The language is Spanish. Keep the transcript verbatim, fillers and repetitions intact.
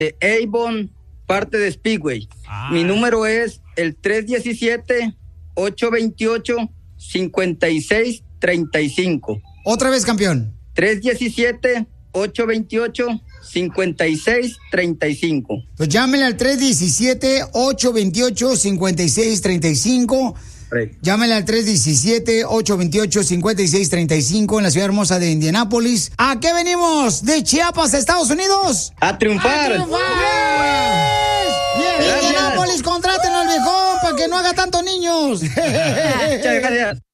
de Avon, parte de Speedway. Ah. Mi número es el tres diecisiete, ocho veintiocho, cincuenta y seis treinta y cinco. Otra vez, campeón. tres diecisiete, ocho veintiocho, cincuenta y seis treinta y cinco. Pues llámenle al tres diecisiete, ocho veintiocho, cincuenta y seis treinta y cinco. Llámenle al tres diecisiete, ocho veintiocho, cincuenta y seis treinta y cinco en la ciudad hermosa de Indianápolis. ¿A qué venimos? ¿De Chiapas, Estados Unidos? ¡A triunfar! ¡A triunfar! ¡Bien! Indianápolis, contrátenos al viejón para que no haga tantos niños. Muchas gracias.